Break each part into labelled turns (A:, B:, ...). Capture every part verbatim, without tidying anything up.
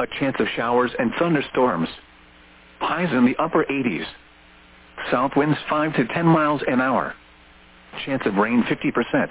A: A chance of showers and thunderstorms. Highs in the upper eighties. South winds five to ten miles an hour. Chance of rain fifty percent.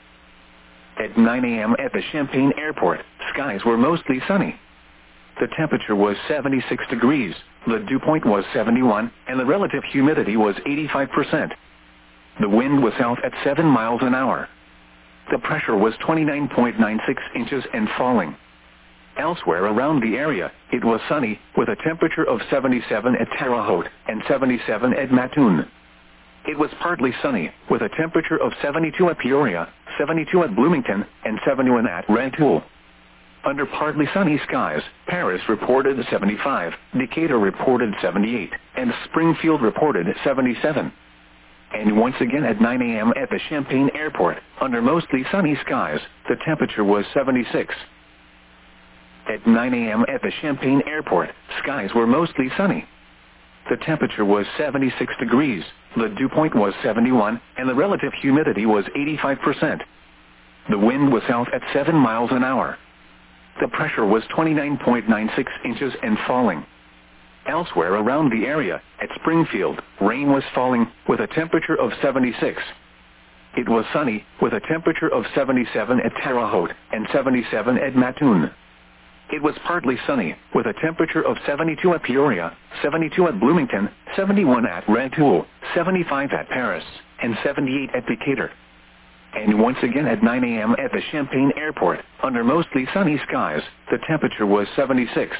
A: At nine a m at the Champaign Airport, skies were mostly sunny. The temperature was seventy-six degrees, the dew point was seventy-one, and the relative humidity was eighty-five percent. The wind was south at seven miles an hour. The pressure was twenty-nine point nine six inches and falling. Elsewhere around the area, it was sunny, with a temperature of seventy-seven at Terre Haute and seventy-seven at Mattoon. It was partly sunny, with a temperature of seventy-two at Peoria, seventy-two at Bloomington, and seventy-one at Rantoul. Under partly sunny skies, Paris reported seventy-five, Decatur reported seventy-eight, and Springfield reported seventy-seven. And once again at nine a m at the Champaign Airport, under mostly sunny skies, the temperature was seventy-six. At nine a m at the Champaign Airport, skies were mostly sunny. The temperature was seventy-six degrees, the dew point was seventy-one, and the relative humidity was eighty-five percent. The wind was south at seven miles an hour. The pressure was twenty-nine point nine six inches and falling. Elsewhere around the area, at Springfield, rain was falling, with a temperature of seventy-six. It was sunny, with a temperature of seventy-seven at Terre Haute and seventy-seven at Mattoon. It was partly sunny, with a temperature of seventy-two at Peoria, seventy-two at Bloomington, seventy-one at Rantoul, seventy-five at Paris, and seventy-eight at Decatur. And once again at nine a m at the Champaign Airport, under mostly sunny skies, the temperature was seventy-six.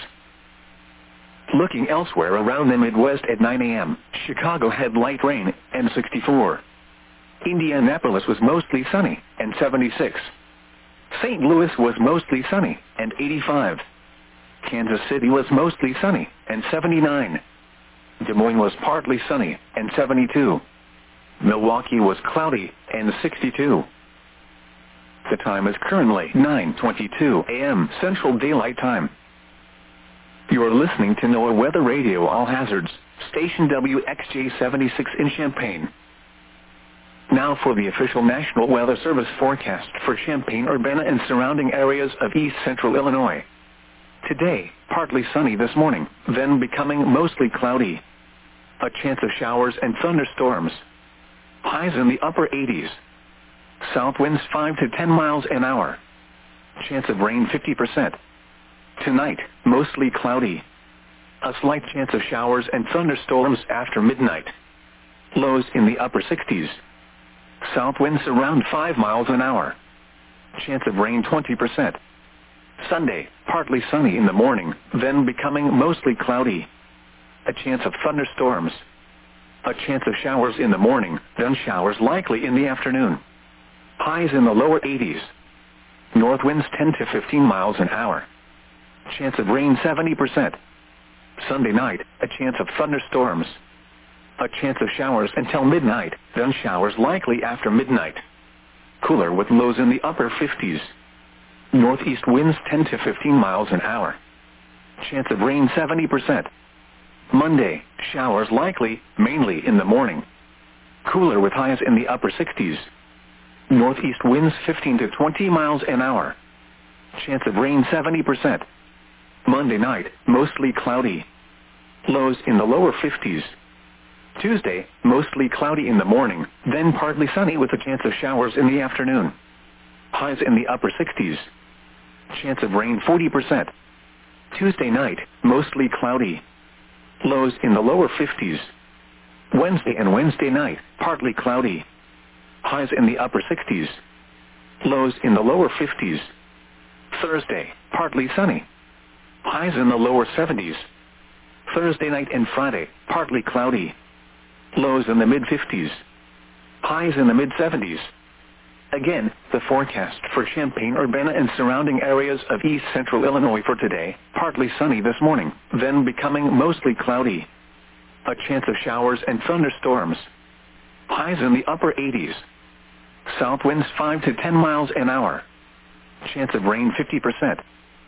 A: Looking elsewhere around the Midwest at nine a m, Chicago had light rain, and sixty-four. Indianapolis was mostly sunny, and seventy-six. Saint Louis was mostly sunny, and eighty-five. Kansas City was mostly sunny, and seventy-nine. Des Moines was partly sunny, and seventy-two. Milwaukee was cloudy, and sixty-two. The time is currently nine twenty-two a m Central Daylight Time. You are listening to NOAA Weather Radio All Hazards, station W X J seventy-six in Champaign. Now for the official National Weather Service forecast for Champaign-Urbana and surrounding areas of east central Illinois. Today, partly sunny this morning, then becoming mostly cloudy. A chance of showers and thunderstorms. Highs in the upper eighties. South winds five to ten miles an hour. Chance of rain fifty percent. Tonight, mostly cloudy. A slight chance of showers and thunderstorms after midnight. Lows in the upper sixties. South winds around five miles an hour. Chance of rain twenty percent. Sunday, partly sunny in the morning, then becoming mostly cloudy. A chance of thunderstorms. A chance of showers in the morning, then showers likely in the afternoon. Highs in the lower eighties. North winds ten to fifteen miles an hour. Chance of rain seventy percent. Sunday night, a chance of thunderstorms. A chance of showers until midnight, then showers likely after midnight. Cooler with lows in the upper fifties. Northeast winds ten to fifteen miles an hour. Chance of rain seventy percent. Monday, showers likely, mainly in the morning. Cooler with highs in the upper sixties. Northeast winds fifteen to twenty miles an hour. Chance of rain seventy percent. Monday night, mostly cloudy. Lows in the lower fifties. Tuesday, mostly cloudy in the morning, then partly sunny with a chance of showers in the afternoon. Highs in the upper sixties. Chance of rain forty percent. Tuesday night, mostly cloudy. Lows in the lower fifties. Wednesday and Wednesday night, partly cloudy. Highs in the upper sixties. Lows in the lower fifties. Thursday, partly sunny. Highs in the lower seventies. Thursday night and Friday, partly cloudy. Lows in the mid-fifties. Highs in the mid-seventies. Again, the forecast for Champaign-Urbana and surrounding areas of east central Illinois for today, partly sunny this morning, then becoming mostly cloudy. A chance of showers and thunderstorms. Highs in the upper eighties. South winds five to ten miles an hour. Chance of rain fifty percent.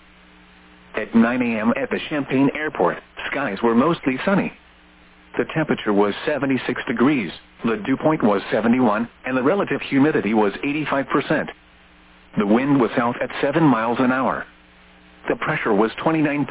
A: At nine a m at the Champaign Airport, skies were mostly sunny. The temperature was seventy-six degrees, the dew point was seventy-one, and the relative humidity was eighty-five percent. The wind was south at seven miles an hour. The pressure was twenty-nine